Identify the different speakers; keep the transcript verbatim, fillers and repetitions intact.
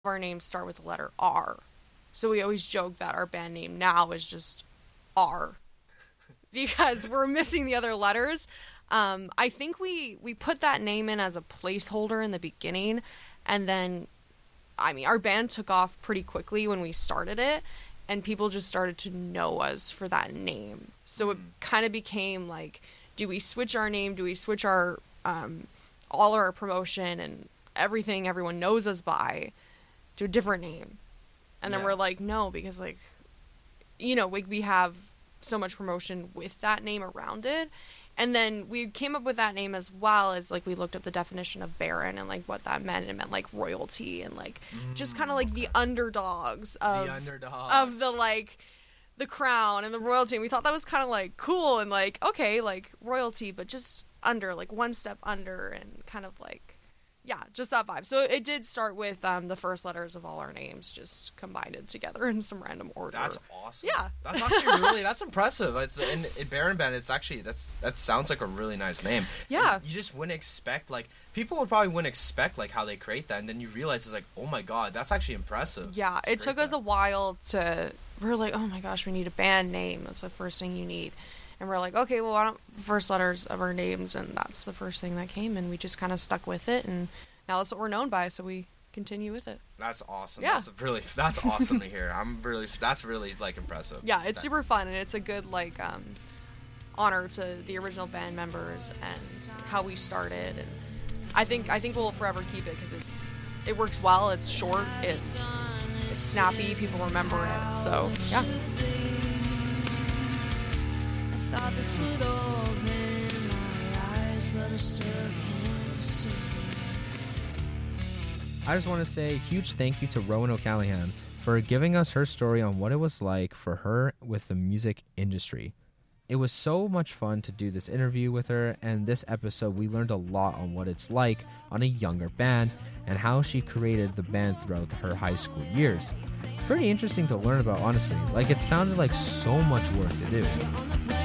Speaker 1: our names start with the letter R. So we always joke that our band name now is just R because we're missing the other letters. Um, I think we, we put that name in as a placeholder in the beginning, and then, I mean, our band took off pretty quickly when we started it, and people just started to know us for that name. So it kind of became like, do we switch our name? Do we switch our, um, all our promotion and everything everyone knows us by to a different name? And then
Speaker 2: yeah.
Speaker 1: we're like, no, because, like, you know, we, we have so much promotion with that name around it. And then we came up with that name as well as, like, we looked up the definition of Baron and, like, what that meant. It meant, like, royalty and, like, mm, just kind of, like, the underdogs of,
Speaker 2: the underdogs.
Speaker 1: of the, like, the crown and the royalty. And we thought that was kind of, like, cool and, like, okay, like, royalty, but just under, like, one step under and kind of, like, yeah, just that vibe. So it did start with um, the first letters of all our names just combined it together in some random order.
Speaker 2: That's awesome.
Speaker 1: Yeah.
Speaker 2: That's actually really, that's impressive. It's, in, in Baron Band, it's actually, that's that sounds like a really nice name.
Speaker 1: Yeah.
Speaker 2: And you just wouldn't expect, like, people would probably wouldn't expect, like, how they create that, and then you realize it's like, oh my god, that's actually impressive.
Speaker 1: Yeah, it took
Speaker 2: that.
Speaker 1: us a while to, we were like, oh my gosh, we need a band name. That's the first thing you need. And we're like, okay, well, why don't first letters of our names, and that's the first thing that came, and we just kind of stuck with it, and now that's what we're known by, so we continue with it.
Speaker 2: That's awesome.
Speaker 1: Yeah.
Speaker 2: That's really, that's awesome to hear. I'm really, that's really, like, impressive.
Speaker 1: Yeah, it's
Speaker 2: that,
Speaker 1: super fun, and it's a good, like, um, honor to the original band members and how we started, and I think, I think we'll forever keep it, because it's, it works well, it's short, it's, it's snappy, people remember it, so, yeah.
Speaker 3: I thought this would open my eyes, but I still can't see.
Speaker 4: I just want to say a huge thank you to Rowan O'Callahan for giving us her story on what it was like for her with the music industry. It was so much fun to do this interview with her, and this episode we learned a lot on what it's like on a younger band and how she created the band throughout her high school years. Pretty interesting to learn about, honestly. Like, it sounded like so much work to do.